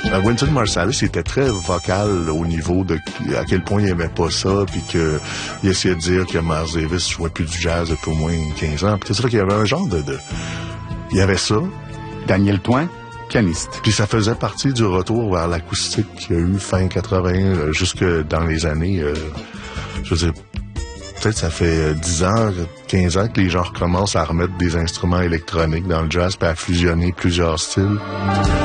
Wynton Marsalis était très vocal au niveau de à quel point il aimait pas ça, puis qu'il essayait de dire que Miles Davis jouait plus du jazz depuis au moins 15 ans. Puis c'est ça qu'il y avait un genre il y avait ça. Daniel Thoin, pianiste. Puis ça faisait partie du retour vers l'acoustique qu'il y a eu fin 80, jusque dans les années... je veux dire, peut-être ça fait 10 ans, 15 ans que les gens recommencent à remettre des instruments électroniques dans le jazz puis à fusionner plusieurs styles.